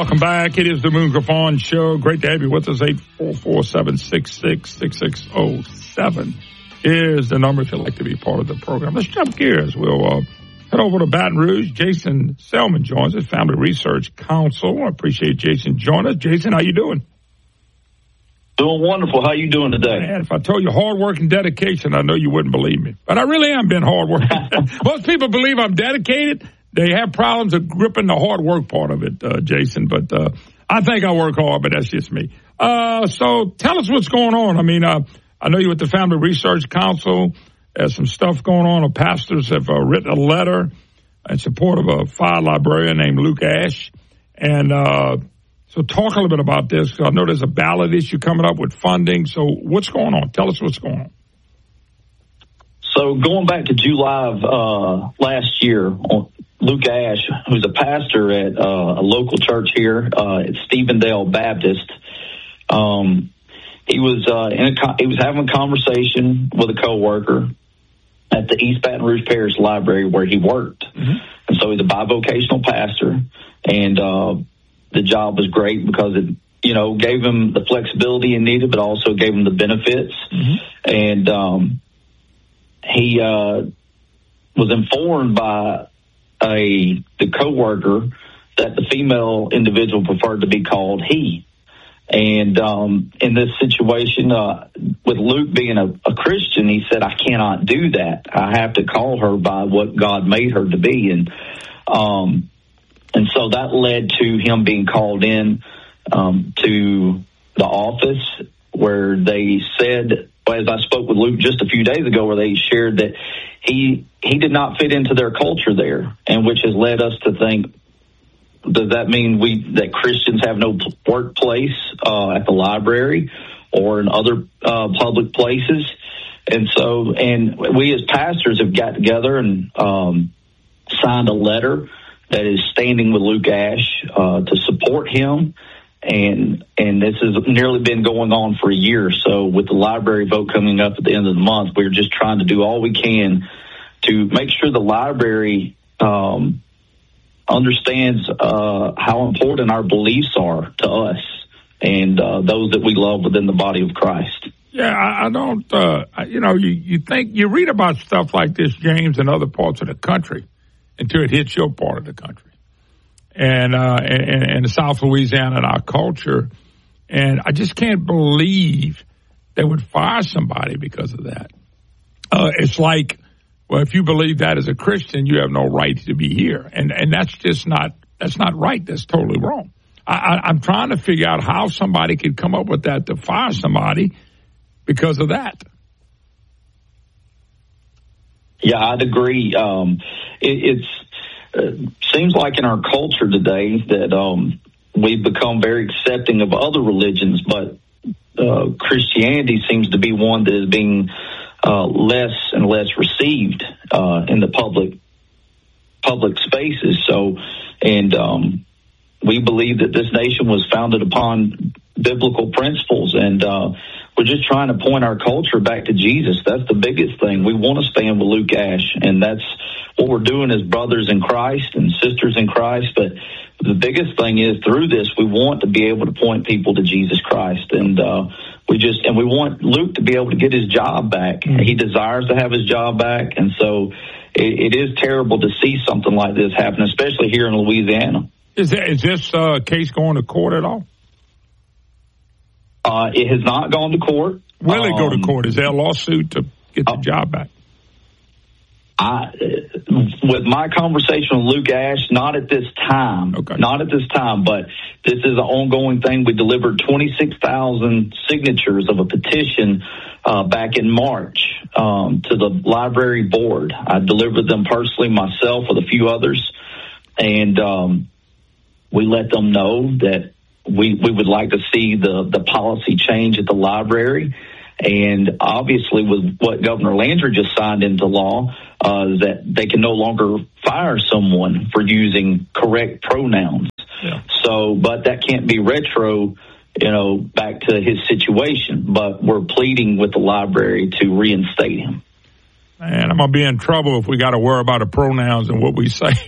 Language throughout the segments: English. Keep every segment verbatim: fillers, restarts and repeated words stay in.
welcome back. It is the Moon Griffon Show. Great to have you with us. eight four four, seven six six, six six zero seven is the number if you'd like to be part of the program. Let's jump gears. We'll uh, head over to Baton Rouge. Jason Selman joins us, Family Research Council. I appreciate Jason joining us. Jason, how you doing? Doing wonderful. How you doing today? Man, if I told you hard work and dedication, I know you wouldn't believe me. But I really am being hard work. Most people believe I'm dedicated. They have problems of gripping the hard work part of it, uh, Jason. But uh, I think I work hard, but that's just me. Uh, so tell us what's going on. I mean, uh, I know you're at the Family Research Council. There's some stuff going on. The pastors have uh, written a letter in support of a fire librarian named Luke Ash. And uh So talk a little bit about this. I know there's a ballot issue coming up with funding. So what's going on? Tell us what's going on. So going back to July of uh, last year, Luke Ash, who's a pastor at uh, a local church here uh, at Stevendale Baptist, um, he was uh, in a, he was having a conversation with a coworker at the East Baton Rouge Parish Library where he worked, mm-hmm. and so he's a bivocational pastor, and uh, the job was great because it, you know, gave him the flexibility he needed, but also gave him the benefits. Mm-hmm. And um, he uh, was informed by a the coworker that the female individual preferred to be called he. And um, in this situation, uh, with Luke being a, a Christian, he said, I cannot do that. I have to call her by what God made her to be. And um And so that led to him being called in um, to the office where they said, well, as I spoke with Luke just a few days ago, where they shared that he he did not fit into their culture there, and which has led us to think, does that mean we that Christians have no workplace uh, at the library or in other uh, public places? And so, and we as pastors have got together and um, signed a letter that is standing with Luke Ash uh, to support him. And and this has nearly been going on for a year. So with the library vote coming up at the end of the month, we're just trying to do all we can to make sure the library um, understands uh, how important our beliefs are to us and uh, those that we love within the body of Christ. Yeah, I, I don't, uh, you know, you, you think, you read about stuff like this, James, in other parts of the country until it hits your part of the country. And, uh, and, and South Louisiana and our culture. And I just can't believe they would fire somebody because of that. Uh, it's like, well, if you believe that as a Christian, you have no right to be here. And, and that's just not, that's not right. That's totally wrong. I, I, I'm trying to figure out how somebody could come up with that to fire somebody because of that. Yeah, I'd agree. Um, it, it's, Uh, seems like in our culture today that um, we've become very accepting of other religions, but uh, Christianity seems to be one that is being uh, less and less received uh, in the public public spaces. So, and um, we believe that this nation was founded upon biblical principles, and uh, we're just trying to point our culture back to Jesus. That's the biggest thing. We want to stand with Luke Ash, and that's what we're doing as brothers in Christ and sisters in Christ. But the biggest thing is through this, we want to be able to point people to Jesus Christ. And uh, we just, and we want Luke to be able to get his job back. Mm-hmm. He desires to have his job back. And so it, it is terrible to see something like this happen, especially here in Louisiana. Is, that, is this uh, case going to court at all? Uh, it has not gone to court. Will it um, go to court? Is there a lawsuit to get the uh, job back? I, with my conversation with Luke Ash, not at this time, okay. not at this time, but this is an ongoing thing. We delivered twenty-six thousand signatures of a petition uh, back in March um, to the library board. I delivered them personally myself with a few others, and um, we let them know that we, we would like to see the, the policy change at the library. And obviously with what Governor Landry just signed into law, uh, that they can no longer fire someone for using correct pronouns. Yeah. So, but that can't be retro, you know, back to his situation. But we're pleading with the library to reinstate him. Man, I'm going to be in trouble if we got to worry about the pronouns and what we say.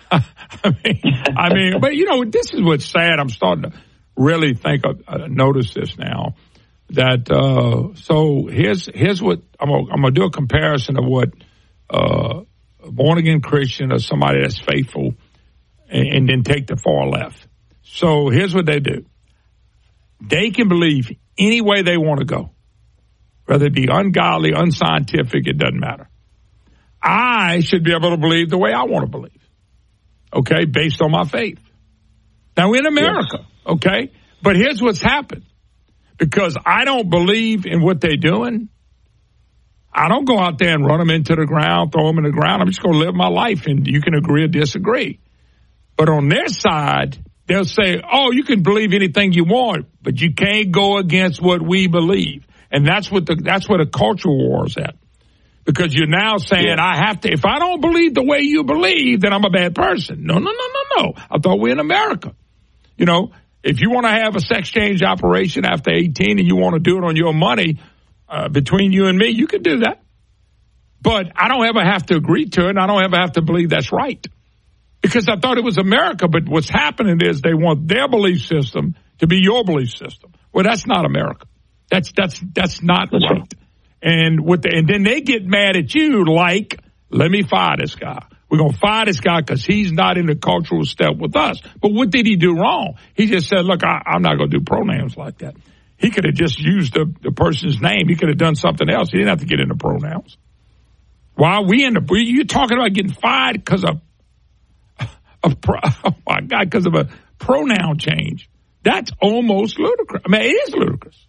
I mean, I mean, but you know, this is what's sad. I'm starting to really think of, uh, notice this now. That uh, so here's here's what I'm gonna, I'm gonna do a comparison of what uh, a born again Christian or somebody that's faithful, and, and then take the far left. So here's what they do: they can believe any way they want to go, whether it be ungodly, unscientific. It doesn't matter. I should be able to believe the way I want to believe, okay, based on my faith. Now in America, yes. Okay, but here's what's happened. Because I don't believe in what they're doing, I don't go out there and run them into the ground, throw them in the ground. I'm just going to live my life, and you can agree or disagree. But on their side, they'll say, oh, you can believe anything you want, but you can't go against what we believe. And that's what the that's where the cultural war is at. Because you're now saying, yeah. I have to, if I don't believe the way you believe, then I'm a bad person. No, no, no, no, no. I thought we're in America. You know, if you want to have a sex change operation after eighteen and you want to do it on your money uh, between you and me, you can do that. But I don't ever have to agree to it, and I don't ever have to believe that's right. Because I thought it was America, but what's happening is they want their belief system to be your belief system. Well, that's not America. That's that's that's not that's right. right. And with the, and then they get mad at you like, let me fire this guy. We're going to fire this guy because he's not in the cultural step with us. But what did he do wrong? He just said, look, I, I'm not going to do pronouns like that. He could have just used the, the person's name. He could have done something else. He didn't have to get into pronouns. Why are we in the, you're talking about getting fired because of, a, oh my God, because of a pronoun change. That's almost ludicrous. I mean, it is ludicrous.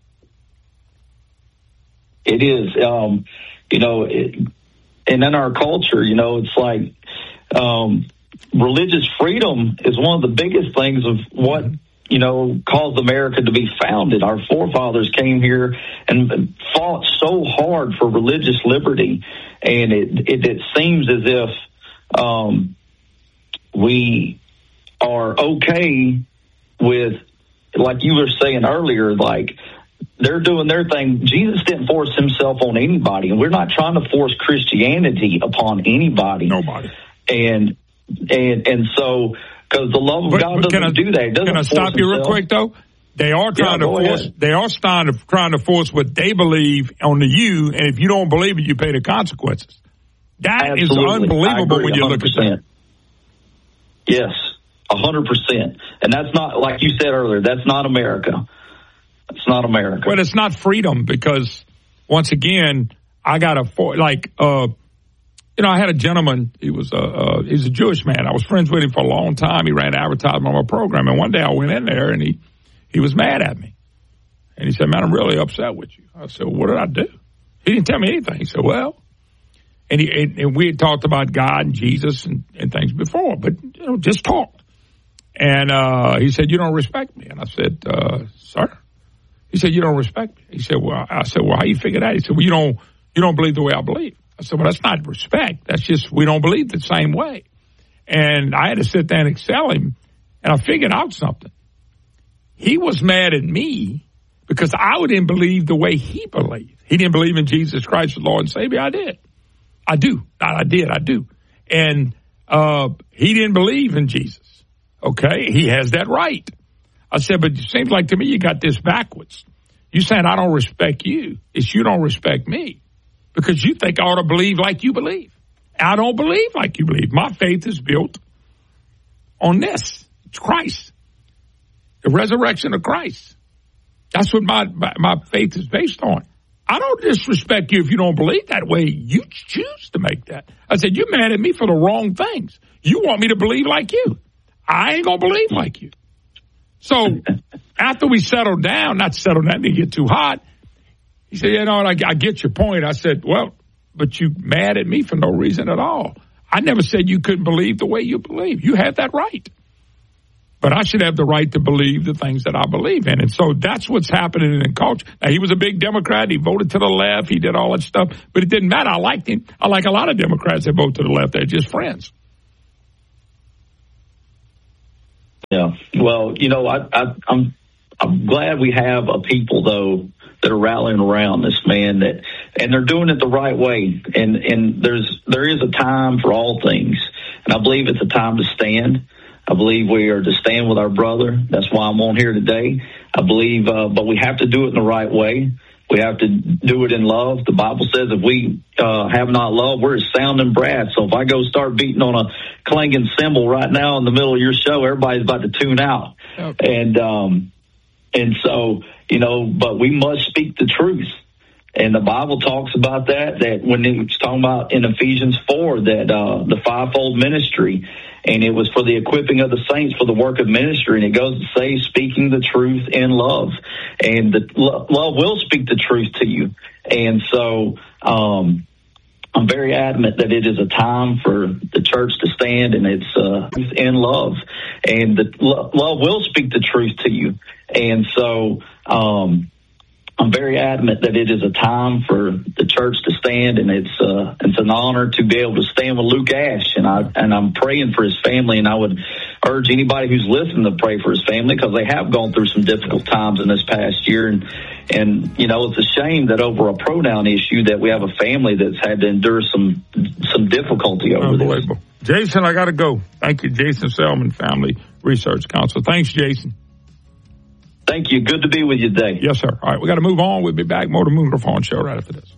It is. Um, you know, it, and in our culture, you know, it's like um, religious freedom is one of the biggest things of what, you know, caused America to be founded. Our forefathers came here and fought so hard for religious liberty. And it, it, it seems as if um, we are okay with, like you were saying earlier, like, they're doing their thing. Jesus didn't force himself on anybody, and we're not trying to force Christianity upon anybody. Nobody. And and and so, because the love of but, God but doesn't I, do that. It doesn't can I stop you real quick though? They are trying yeah, to force. Ahead. They are trying to trying to force what they believe onto you, and if you don't believe it, you pay the consequences. That Absolutely. Is unbelievable when you look at that. Yes, a hundred percent. And that's not, like you said earlier, that's not America. It's not America. But it's not freedom because, once again, I got a, like, uh, you know, I had a gentleman, he was a, uh, he's a Jewish man. I was friends with him for a long time. He ran advertisement on my program. And one day I went in there and he, he was mad at me. And he said, man, I'm really upset with you. I said, well, what did I do? He didn't tell me anything. He said, well, and, he, and, and we had talked about God and Jesus and, and things before, but, you know, just talked. And uh, he said, you don't respect me. And I said, uh, sir? He said, you don't respect me. He said, well, I said, well, how you figure that? He said, well, you don't, you don't believe the way I believe. I said, well, that's not respect. That's just, we don't believe the same way. And I had to sit there and excel him. And I figured out something. He was mad at me because I didn't believe the way he believed. He didn't believe in Jesus Christ as Lord and Savior. I did. I do. Not I did. I do. And uh, he didn't believe in Jesus. Okay? He has that right. I said, but it seems like to me you got this backwards. You saying I don't respect you. It's you don't respect me because you think I ought to believe like you believe. I don't believe like you believe. My faith is built on this. It's Christ. The resurrection of Christ. That's what my, my, my faith is based on. I don't disrespect you if you don't believe that way. You choose to make that. I said, you're mad at me for the wrong things. You want me to believe like you. I ain't going to believe like you. So after we settled down, not settled down, didn't get too hot, he said, you know, I, I get your point. I said, well, but you mad at me for no reason at all. I never said you couldn't believe the way you believe. You have that right. But I should have the right to believe the things that I believe in. And so that's what's happening in culture. Now, he was a big Democrat. He voted to the left. He did all that stuff. But it didn't matter. I liked him. I like a lot of Democrats that vote to the left. They're just friends. Yeah. Well, you know, I, I, I'm I'm glad we have a people, though, that are rallying around this man, that, and they're doing it the right way. And, and there's there is a time for all things. And I believe it's a time to stand. I believe we are to stand with our brother. That's why I'm on here today. I believe, uh, but we have to do it in the right way. We have to do it in love. The Bible says if we uh, have not love, we're as sounding brass. So if I go start beating on a clanging cymbal right now in the middle of your show, everybody's about to tune out. Okay. And um, and so, you know, but we must speak the truth. And the Bible talks about that, that when it's talking about in Ephesians four, that uh, the fivefold ministry, and it was for the equipping of the saints for the work of ministry. And it goes to say, speaking the truth in love. And the lo- love will speak the truth to you. And so um, I'm very adamant that it is a time for the church to stand, and it's uh, in love. And the lo- love will speak the truth to you. And so um I'm very adamant that it is a time for the church to stand, and it's uh, it's an honor to be able to stand with Luke Ash, and I and I'm praying for his family, and I would urge anybody who's listening to pray for his family, because they have gone through some difficult times in this past year, and and you know, it's a shame that over a pronoun issue that we have a family that's had to endure some some difficulty over this. Jason, I got to go. Thank you, Jason Selman, Family Research Council. Thanks, Jason. Thank you. Good to be with you today. Yes, sir. All right, we got to move on. We'll be back. More to Moon Griffon Show right after this.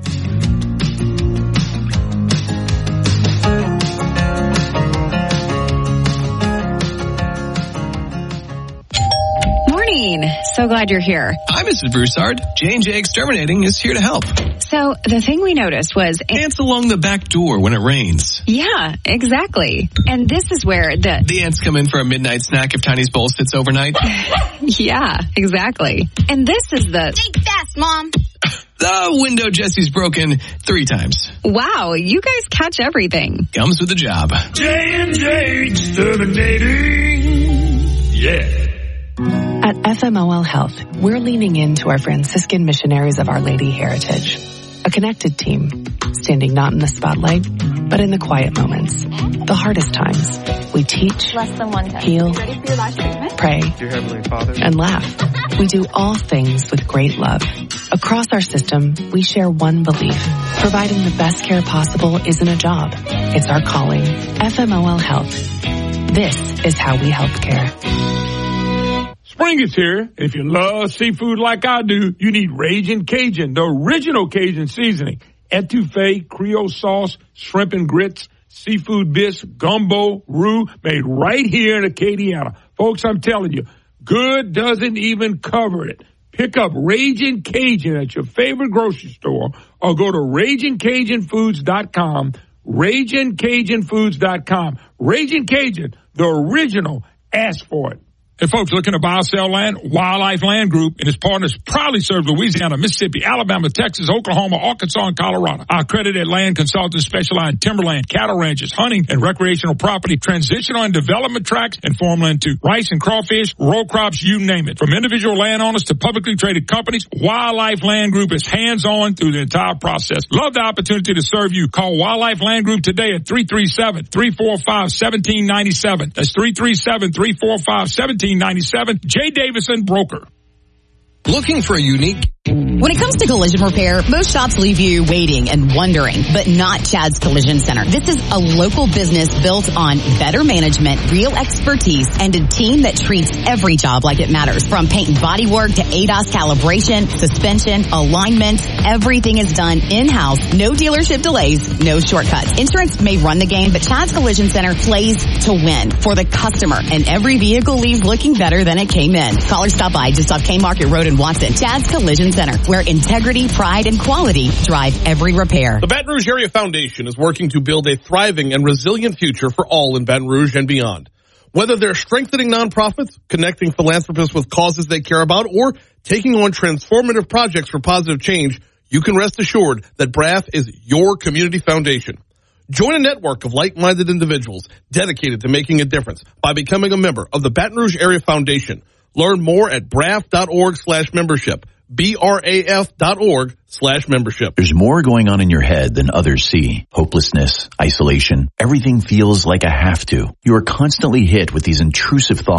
Morning. So glad you're here. Hi, Missus Broussard. J and J Exterminating is here to help. So the thing we noticed was... Ants along the back door when it rains. Yeah, exactly. And this is where the... The ants come in for a midnight snack if Tiny's bowl sits overnight. Yeah, exactly. And this is the... Think fast, Mom. The window Jesse's broken three times. Wow, you guys catch everything. Comes with the job. J and J Exterminating. Yeah. At F M O L Health, we're leaning into our Franciscan missionaries of Our Lady heritage. A connected team, standing not in the spotlight, but in the quiet moments. The hardest times. We teach, Less than one time. heal, Ready for your last treatment? pray, Dear Heavenly Father, and laugh. We do all things with great love. Across our system, we share one belief. Providing the best care possible isn't a job. It's our calling. F M O L Health. This is how we help care. Spring is here. If you love seafood like I do, you need Ragin' Cajun, the original Cajun seasoning. Etouffee, Creole sauce, shrimp and grits, seafood bisque, gumbo, roux, made right here in Acadiana. Folks, I'm telling you, good doesn't even cover it. Pick up Ragin' Cajun at your favorite grocery store or go to Ragin Cajun Foods dot com. Ragin Cajun Foods dot com. Ragin' Cajun, the original. Ask for it. Hey, folks, looking to buy or sell land? Wildlife Land Group and its partners proudly serve Louisiana, Mississippi, Alabama, Texas, Oklahoma, Arkansas, and Colorado. Our accredited land consultants specialize in timberland, cattle ranches, hunting, and recreational property, transitional and development tracts, and farmland too. Rice and crawfish, row crops, you name it. From individual landowners to publicly traded companies, Wildlife Land Group is hands-on through the entire process. Love the opportunity to serve you. Call Wildlife Land Group today at three three seven, three four five, one seven nine seven. That's three three seven, three four five, one seven nine seven. Jay Davison, broker. Looking for a unique... When it comes to collision repair, most shops leave you waiting and wondering, but not Chad's Collision Center. This is a local business built on better management, real expertise, and a team that treats every job like it matters. From paint and body work to A D A S calibration, suspension, alignment, everything is done in-house. No dealership delays, no shortcuts. Insurance may run the game, but Chad's Collision Center plays to win for the customer, and every vehicle leaves looking better than it came in. Call or stop by just off K Market Road in Watson. Chad's Collision Center, where integrity, pride, and quality drive every repair. The Baton Rouge Area Foundation is working to build a thriving and resilient future for all in Baton Rouge and beyond. Whether they're strengthening nonprofits, connecting philanthropists with causes they care about, or taking on transformative projects for positive change, you can rest assured that B R A F is your community foundation. Join a network of like-minded individuals dedicated to making a difference by becoming a member of the Baton Rouge Area Foundation. Learn more at braf.org slash membership. B-R-A-F dot org slash membership. There's more going on in your head than others see. Hopelessness, isolation, everything feels like a have to. You are constantly hit with these intrusive thoughts.